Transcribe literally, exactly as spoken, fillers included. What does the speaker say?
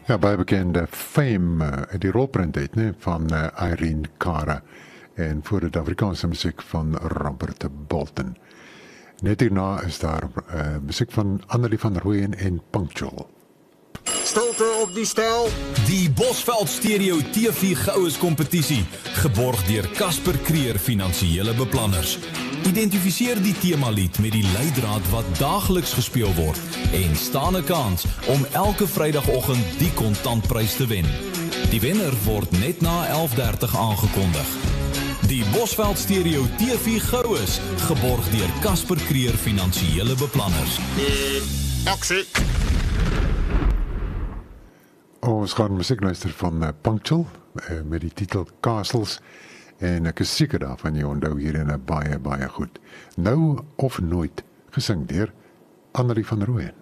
Ja, baie bekende Fame, uh, die rolprent het, nee, van uh, Irene Cara en voor het Afrikaanse musiek van Robert Bolton. Net hierna is daar uh, musiek van Annelie van Rooyen en Punctual. Stilte op die stel. Die Bosveld Stereo T V Goues kompetisie, geborg deur Casper Creer Finansiële Beplanners. Identifiseer die temalied met die leidraad wat daagliks gespeel word en staan 'n kans om elke Vrydagoggend die kontantprys te wen. Die wenner word net na elf dertig aangekondig. Die Bosveld Stereo T V Goues, geborg deur Casper Creer Finansiële Beplanners. Aksie. Ons gaan musiek luister van uh, Punctual uh, met die titel Castles en ek is seker daarvan jy onthou hierin baie baie goed. Nou of nooit, gesing deur Annelie van Rooyen.